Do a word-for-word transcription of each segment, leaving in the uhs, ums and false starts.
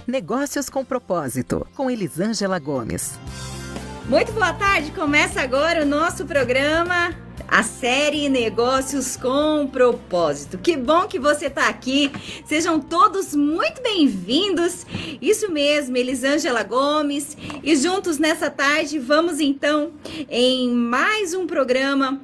Negócios com Propósito, com Elisângela Gomes. Muito boa tarde, começa agora o nosso programa, a série Negócios com Propósito. Que bom que você está aqui, sejam todos muito bem-vindos. Isso mesmo, Elisângela Gomes, e juntos nessa tarde vamos então em mais um programa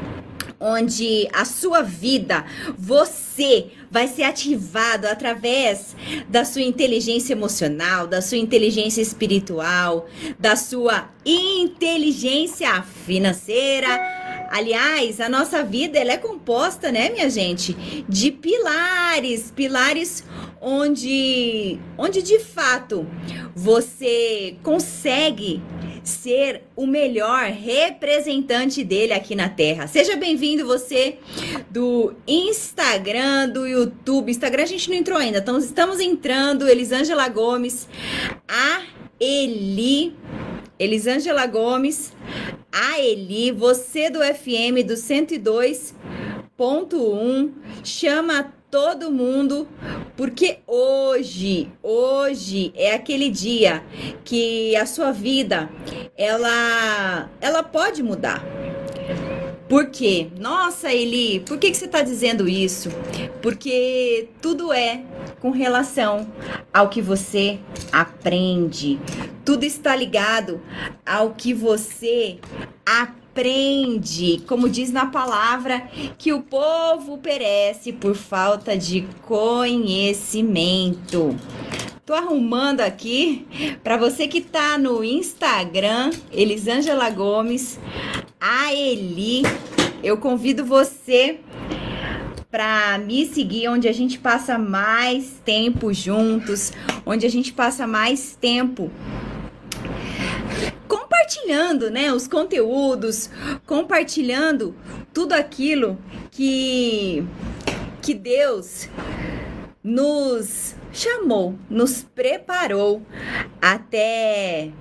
onde a sua vida, você vai ser ativado através da sua inteligência emocional, da sua inteligência espiritual, da sua inteligência financeira. Aliás, a nossa vida ela é composta, né, minha gente, de pilares, pilares onde, onde de fato você consegue ser o melhor representante dele aqui na Terra. Seja bem-vindo você do Instagram, do YouTube. Instagram a gente não entrou ainda, então estamos entrando. Elisângela Gomes, a Eli, Elisângela Gomes, a Eli, você do F M do cento e dois ponto um, chama todo mundo, porque hoje, hoje é aquele dia que a sua vida, ela, ela pode mudar. Por quê? Nossa, Eli, por que que você está dizendo isso? Porque tudo é com relação ao que você aprende. Tudo está ligado ao que você aprende. Aprende, como diz na palavra, que o povo perece por falta de conhecimento. Tô arrumando aqui para você que tá no Instagram, Elisângela Gomes, a Eli. Eu convido você para me seguir, onde a gente passa mais tempo juntos, onde a gente passa mais tempo compartilhando, né, os conteúdos, compartilhando tudo aquilo que, que Deus nos chamou, nos preparou até